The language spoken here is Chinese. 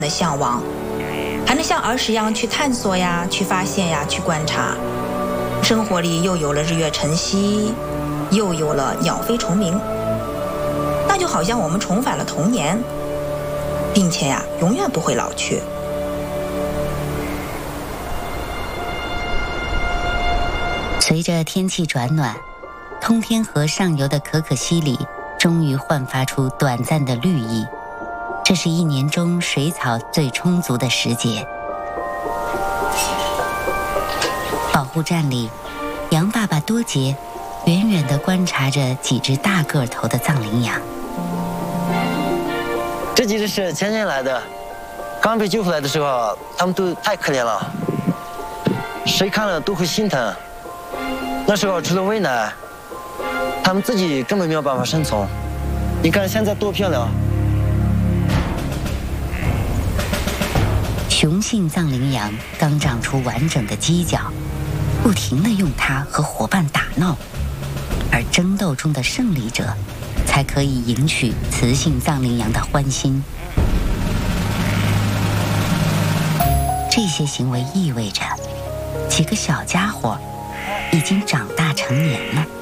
的向往，还能像儿时一样去探索呀，去发现呀，去观察。生活里又有了日月晨曦，又有了鸟飞虫鸣，那就好像我们重返了童年，并且呀，永远不会老去。 随着天气转暖，通天河上游的可可西里终于焕发出短暂的绿意。这是一年中水草最充足的时节。保护站里，羊爸爸多杰远远地观察着几只大个头的藏羚羊。 这几只是前年来的，刚被救回来的时候，它们都太可怜了，谁看了都会心疼。那时候除了喂奶，它们自己根本没有办法生存。你看现在多漂亮！ 雄性藏羚羊刚长出完整的犄角，不停地用它和伙伴打闹，而争斗中的胜利者才可以赢取雌性藏羚羊的欢心。这些行为意味着，几个小家伙已经长大成年了。